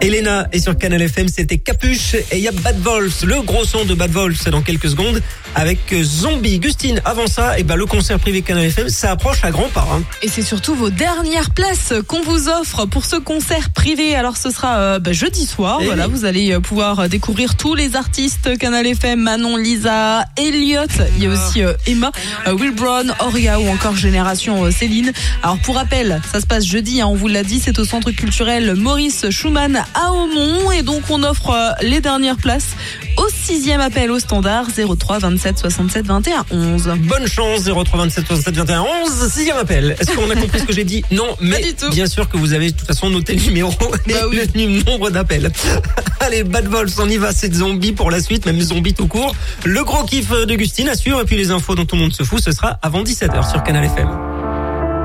Elena est sur Canal FM, c'était Capuche et il y a Bad Wolves, le gros son de Bad Wolves dans quelques secondes avec Zombie. Gustine, avant ça, le concert privé Canal FM, ça approche à grands pas. Et c'est surtout vos dernières places qu'on vous offre pour ce concert privé. Alors ce sera jeudi soir. Voilà, vous allez pouvoir découvrir tous les artistes Canal FM, Manon, Lisa, Elliot. Il y a aussi Emma, Will Brown, Oria ou encore Génération Céline. Alors pour rappel, ça se passe jeudi, on vous l'a dit, c'est au centre culturel Maurice Schumann à Aumont. Et donc on offre les dernières places au 6e appel au standard 03 27 67 21 11. Bonne chance, 03 27 67 21 11, 6e appel. Est-ce qu'on a compris ce que j'ai dit? Non, mais pas du tout. Bien sûr que vous avez de toute façon noté le numéro et le nombre d'appels. Allez, Bad Wolves, on y va, c'est Zombie pour la suite, même Zombie tout court. Le gros kiff de Gustine à suivre et puis les infos dont tout le monde se fout, ce sera avant 17h sur Canal FM.